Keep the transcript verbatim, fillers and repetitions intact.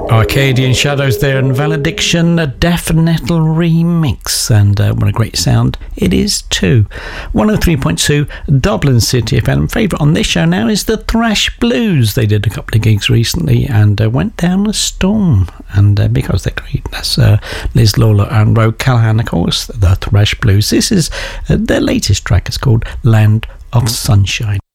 Arcadian Shadows there and Valediction, a Death Nettle remix, and uh, what a great sound it is too. one oh three point two Dublin City F M. Favourite on this show now is the Thrash Blues. They did a couple of gigs recently and uh, went down a storm, and uh, because they're great, that's uh, Liz Lawler and Ro Callahan, of course, the Thrash Blues. This is uh, their latest track. It's called Land of Sunshine.